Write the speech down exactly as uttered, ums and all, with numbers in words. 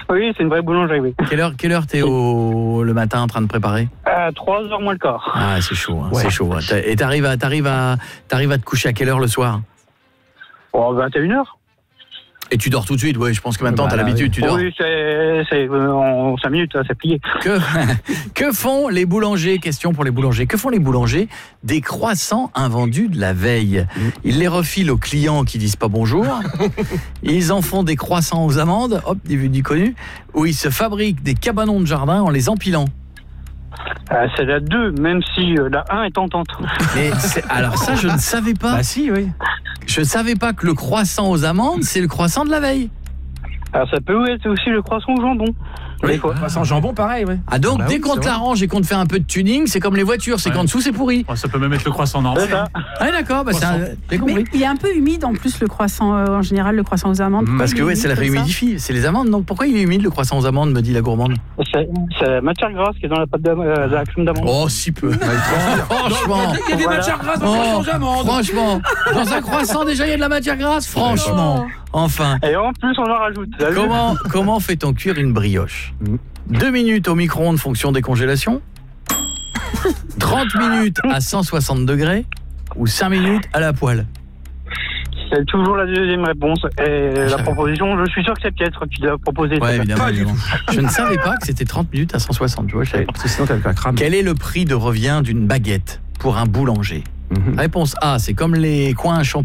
Oui, c'est une vraie boulangerie, oui. Quelle heure, quelle heure t'es au, le matin en train de préparer? À trois heures moins le quart. Ah, c'est chaud, hein, Ouais. c'est chaud. Hein. Et t'arrives à, t'arrives, à, t'arrives à te coucher à quelle heure le soir? Oh, vingt et une heures. Et tu dors tout de suite, ouais, je pense que maintenant Bah, t'as l'habitude, oui. tu dors. Oui, c'est, c'est euh, en cinq minutes, hein, c'est plié. Que, que font les boulangers? Question pour les boulangers. Que font les boulangers des croissants invendus de la veille? Ils les refilent aux clients qui disent pas bonjour. Ils en font des croissants aux amandes, hop, du, du connu, où ils se fabriquent des cabanons de jardin en les empilant. Euh, c'est la deux, même si euh, la un est tentante. Mais c'est, alors ça, je ne savais pas. Bah si, oui. Je ne savais pas que le croissant aux amandes, c'est le croissant de la veille. Alors ça peut être aussi le croissant au jambon. Des fois. Croissant jambon, pareil, ouais. Ah donc, Bah dès oui, qu'on c'est te vrai. l'arrange et qu'on te fait un peu de tuning, c'est comme les voitures, c'est Ouais. qu'en dessous, c'est pourri. Ouais, ça peut même être le croissant normal. C'est ça. Ah d'accord, bah c'est un- j'ai Mais compris. il est un peu humide en plus le croissant, euh, en général le croissant aux amandes. Mmh. Parce que Il est ouais, c'est la humide comme ça. réhumidifie, c'est les amandes. Donc pourquoi il est humide le croissant aux amandes, me dit la gourmande? C'est, c'est la matière grasse qui est dans la pâte de, euh, de la crème d'amande. Oh, si peu. Franchement. Il y a des Voilà. matières grasses dans Oh, le croissant aux amandes. franchement, dans un croissant déjà il y a de la matière grasse. Franchement, enfin. Et en plus, on en rajoute. T'as vu? Comment comment fait-on cuire une brioche? Deux minutes au micro-ondes, fonction décongélation. trente minutes à cent soixante degrés ou cinq minutes à la poêle. C'est toujours la deuxième réponse. Et la savais. proposition, je suis sûr que c'est Pietre qui l'a proposé. Ouais, évidemment. Pas du évidemment. Je ne savais pas que c'était trente minutes à cent soixante. Tu vois, je savais pas. Parce que sinon, t'as la crame. Quel est le prix de revient d'une baguette pour un boulanger? Mhm. Réponse A, c'est comme les coins à champignons.